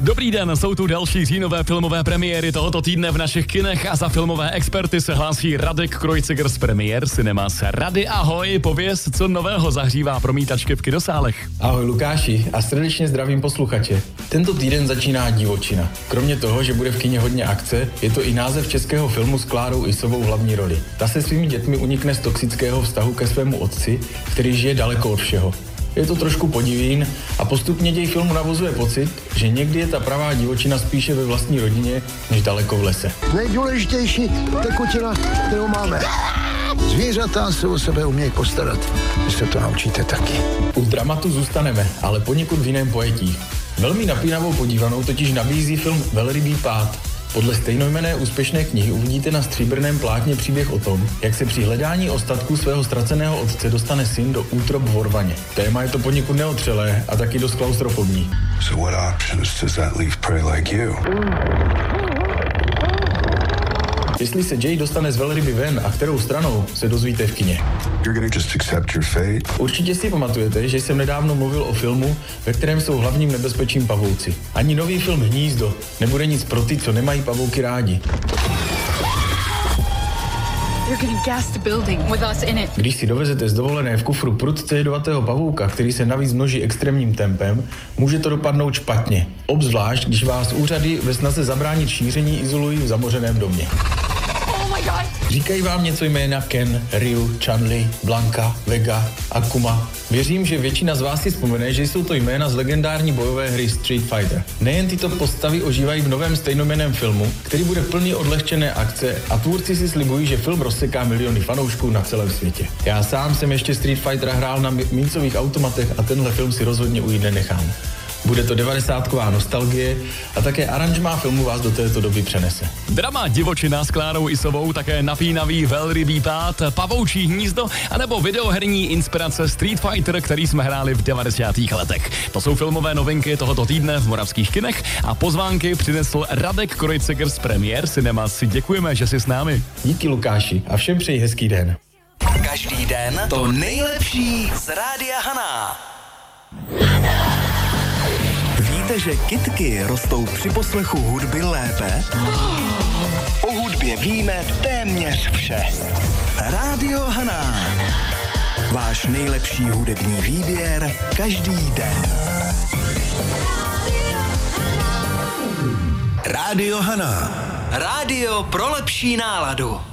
Dobrý den, jsou tu další říjnové filmové premiéry tohoto týdne v našich kinech a za filmové experty se hlásí Radek Kreuziger z premiér Cinemas. Rady, ahoj, pověz, co nového zahřívá promítačky v kinosálech. Ahoj Lukáši a srdečně zdravím posluchače. Tento týden začíná Divočina. Kromě toho, že bude v kině hodně akce, je to i název českého filmu s Klárou Isovou v hlavní roli. Ta se svými dětmi unikne z toxického vztahu ke svému otci, který žije daleko od všeho. Je to trošku podivín a postupně děj filmu navozuje pocit, že někdy je ta pravá divočina spíše ve vlastní rodině, než daleko v lese. Nejdůležitější tekutina, kterou máme. Zvířata se o sebe umějí postarat. Vy se to naučíte taky. U dramatu zůstaneme, ale poněkud v jiném pojetí. Velmi napínavou podívanou totiž nabízí film Velrybý pád. Podle stejnojmenné úspěšné knihy uvidíte na stříbrném plátně příběh o tom, jak se při hledání ostatků svého ztraceného otce dostane syn do útrob v Vorvaně. Téma je to poněkud neotřelé a taky dost klaustrofobní. So what options does that leave prey like you? Jestli se Jay dostane z velryby ven a kterou stranou, se dozvíte v kině. You're gonna just accept your fate? Určitě si pamatujete, že jsem nedávno mluvil o filmu, ve kterém jsou hlavním nebezpečím pavouci. Ani nový film Hnízdo nebude nic pro ty, co nemají pavouky rádi. Když si dovezete z dovolené v kufru prudce jedovatého pavouka, který se navíc množí extrémním tempem, může to dopadnout špatně. Obzvlášť, když vás úřady ve snaze zabránit šíření izolují v zamořeném domě. Říkají vám něco jména Ken, Ryu, Chun-Li, Blanka, Vega, Akuma. Věřím, že většina z vás si vzpomene, že jsou to jména z legendární bojové hry Street Fighter. Nejen tyto postavy ožívají v novém stejnojmenném filmu, který bude plný odlehčené akce a tvůrci si slibují, že film rozseká miliony fanoušků na celém světě. Já sám jsem ještě Street Fightera hrál na mincových automatech a tenhle film si rozhodně ujít nenechám. Bude to 90ková nostalgie a také aranžmá filmu vás do této doby přenese. Drama Divočina s Klárou Isovou, také napínavý Velrybý pád, Pavoučí hnízdo anebo videoherní inspirace Street Fighter, který jsme hráli v 90. letech. To jsou filmové novinky tohoto týdne v moravských kinech a pozvánky přinesl Radek Kreuziger z premiér Cinemas. Děkujeme, že jsi s námi. Díky Lukáši a všem přeji hezký den. Každý den to nejlepší z Rádia Haná. Víte, že kytky rostou při poslechu hudby lépe? O hudbě víme téměř vše. Rádio Haná. Váš nejlepší hudební výběr každý den. Rádio Haná. Rádio pro lepší náladu.